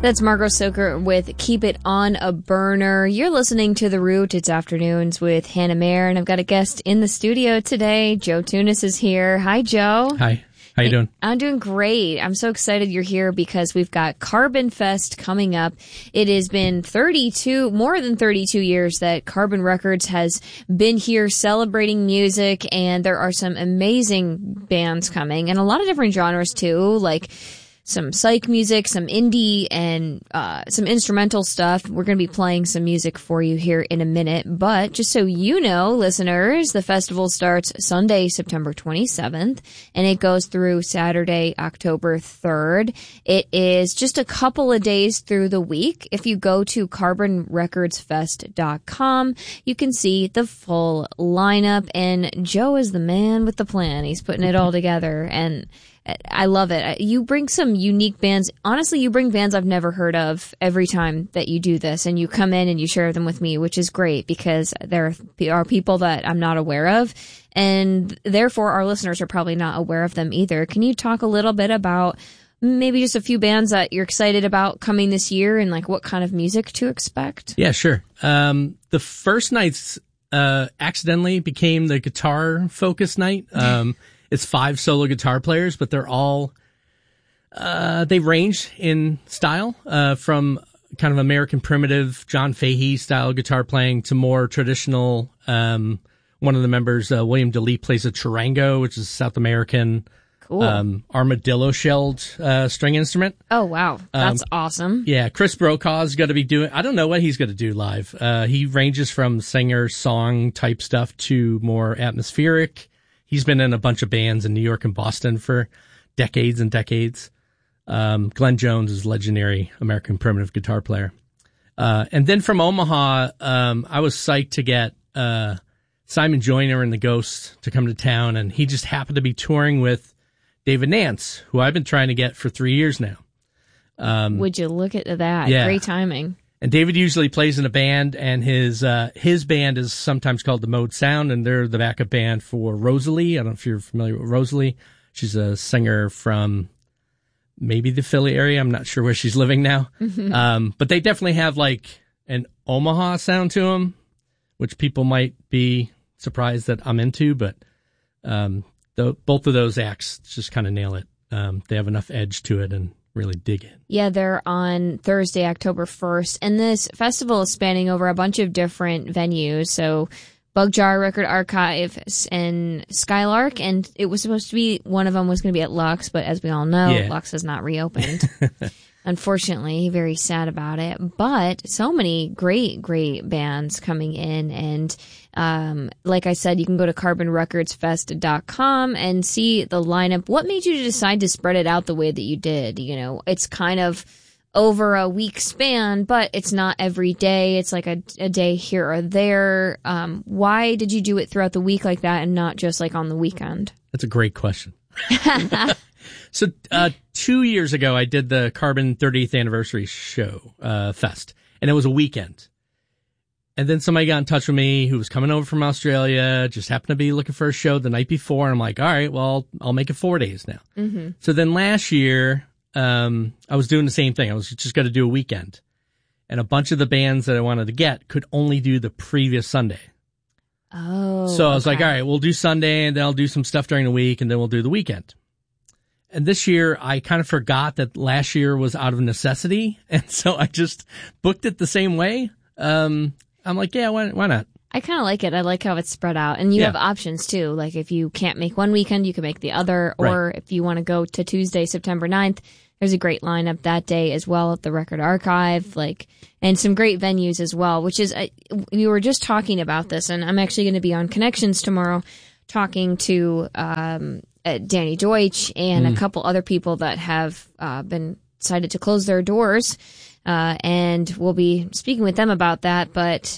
That's Margot Stoker with Keep It On a Burner. You're listening to The Root. It's Afternoons with Hannah Mayer, and I've got a guest in the studio today. Joe Tunis is here. Hi, Joe. Hi. How you doing? I'm doing great. I'm so excited you're here because we've got Carbon Fest coming up. It has been more than 32 years that Carbon Records has been here celebrating music, and there are some amazing bands coming, and a lot of different genres too, like some psych music, some indie, and some instrumental stuff. We're going to be playing some music for you here in a minute. But just so you know, listeners, the festival starts Sunday, September 27th, and it goes through Saturday, October 3rd. It is just a couple of days through the week. If you go to carbonrecordsfest.com, you can see the full lineup. And Joe is the man with the plan. He's putting it all together, and I love it. You bring some unique bands. Honestly, you bring bands I've never heard of every time that you do this, and you come in and you share them with me, which is great because there are people that I'm not aware of, and therefore our listeners are probably not aware of them either. Can you talk a little bit about maybe just a few bands that you're excited about coming this year and like what kind of music to expect? Yeah, sure. The first night's accidentally became the guitar focus night. It's 5 solo guitar players, but they're all, they range in style, from kind of American primitive John Fahey style guitar playing to more traditional, one of the members, William DeLeep, plays a charango, which is South American, cool. Armadillo shelled, string instrument. Oh, wow. That's awesome. Yeah. Chris Brokaw's got to be doing, I don't know what he's going to do live. He ranges from singer song type stuff to more atmospheric. He's been in a bunch of bands in New York and Boston for decades and decades. Glenn Jones is a legendary American primitive guitar player. And then from Omaha, I was psyched to get Simon Joyner and the Ghosts to come to town, and he just happened to be touring with David Nance, who I've been trying to get for 3 years now. Would you look at that? Yeah. Great timing. And David usually plays in a band, and his band is sometimes called the Mode Sound, and they're the backup band for Rosalie. I don't know if you're familiar with Rosalie. She's a singer from maybe the Philly area. I'm not sure where she's living now. But they definitely have like an Omaha sound to them, which people might be surprised that I'm into, but both of those acts just kind of nail it. They have enough edge to it and really dig it. Yeah, they're on Thursday, October 1st, and this festival is spanning over a bunch of different venues. So Bug Jar Record Archive and Skylark, and it was supposed to be, one of them was going to be at Lux, but as we all know, Lux has not reopened. Unfortunately, very sad about it. But so many great bands coming in. And like I said, you can go to carbonrecordsfest.com and see the lineup. What made you decide to spread it out the way that you did? You know, it's kind of over a week span, but it's not every day. It's like a day here or there. Why did you do it throughout the week like that and not just like on the weekend? That's a great question. So 2 years ago, I did the Carbon 30th anniversary show, fest, and it was a weekend. And then somebody got in touch with me who was coming over from Australia, just happened to be looking for a show the night before. And I'm like, all right, well, I'll make it 4 days now. Mm-hmm. So then last year, I was doing the same thing. I was just going to do a weekend. And a bunch of the bands that I wanted to get could only do the previous Sunday. Oh. So I was like, all right, we'll do Sunday and then I'll do some stuff during the week and then we'll do the weekend. And this year I kind of forgot that last year was out of necessity. And so I just booked it the same way. I'm like, yeah, why not? I kind of like it. I like how it's spread out. And you have options too. Like if you can't make one weekend, you can make the other. Or if you want to go to Tuesday, September 9th, there's a great lineup that day as well at the Record Archive, and some great venues as well, which is, we were just talking about this, and I'm actually going to be on Connections tomorrow talking to Danny Deutsch and a couple other people that have been decided to close their doors, and we'll be speaking with them about that, but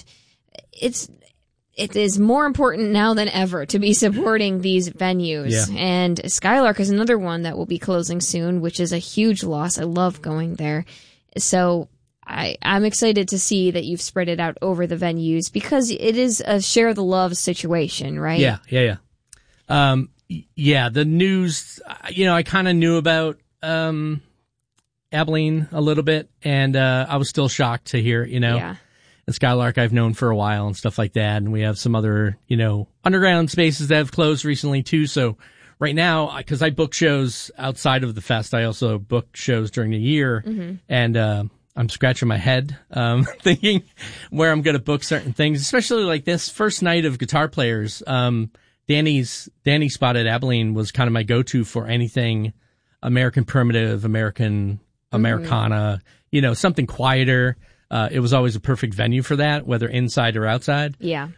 it is more important now than ever to be supporting these venues. Yeah. And Skylark is another one that will be closing soon, which is a huge loss. I love going there. So I'm excited to see that you've spread it out over the venues because it is a share the love situation, right? Yeah. The news, I kind of knew about Abilene a little bit, and I was still shocked to hear, Yeah. and Skylark I've known for a while and stuff like that, and we have some other, underground spaces that have closed recently too, so right now, because I book shows outside of the fest, I also book shows during the year, and I'm scratching my head thinking where I'm going to book certain things, especially like this first night of Guitar Players. Danny's spot at Abilene was kind of my go-to for anything American Primitive, Americana, something quieter. It was always a perfect venue for that, whether inside or outside. Yeah.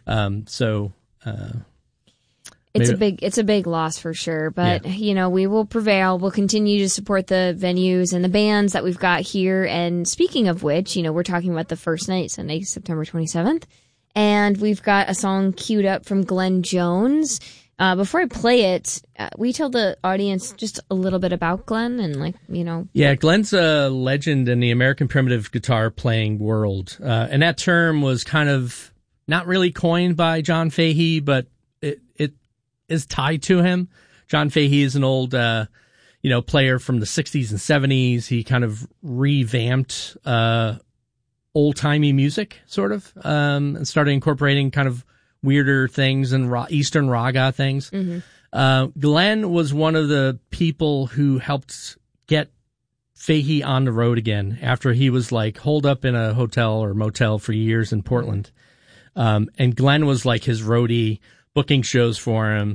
It's a big loss for sure, but we will prevail. We'll continue to support the venues and the bands that we've got here. And speaking of which, we're talking about the first night, Sunday, September 27th, and we've got a song queued up from Glenn Jones. Before I play it, we tell the audience just a little bit about Glenn and Yeah, Glenn's a legend in the American Primitive guitar playing world. And that term was kind of not really coined by John Fahey, but it is tied to him. John Fahey is an old, player from the 60s and 70s. He kind of revamped old-timey music, sort of, and started incorporating kind of weirder things and Eastern raga things. Glenn was one of the people who helped get Fahey on the road again after he was like holed up in a hotel or motel for years in Portland. And Glenn was like his roadie, booking shows for him,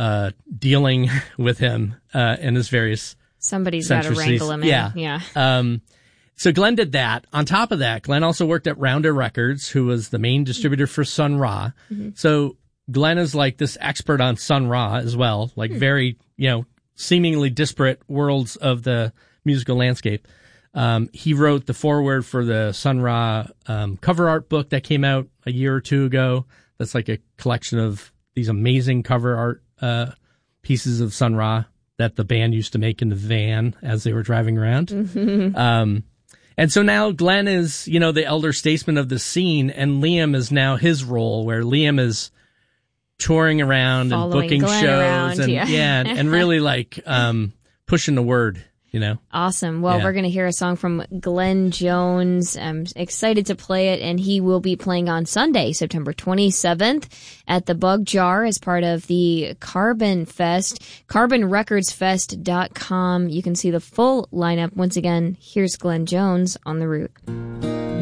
dealing with him in his various Somebody's got to wrangle him in. Yeah. So Glenn did that. On top of that, Glenn also worked at Rounder Records, who was the main distributor for Sun Ra. So Glenn is like this expert on Sun Ra as well, like very, seemingly disparate worlds of the musical landscape. He wrote the foreword for the Sun Ra cover art book that came out a year or two ago. That's like a collection of these amazing cover art pieces of Sun Ra that the band used to make in the van as they were driving around. And so now Glenn is, the elder statesman of the scene, and Liam is now his role, where Liam is touring around and booking Glenn shows around, and really like pushing the word. Awesome. Well, we're going to hear a song from Glenn Jones. I'm excited to play it, and he will be playing on Sunday, September 27th at the Bug Jar as part of the Carbon Fest, carbonrecordsfest.com. You can see the full lineup. Once again, here's Glenn Jones on the route.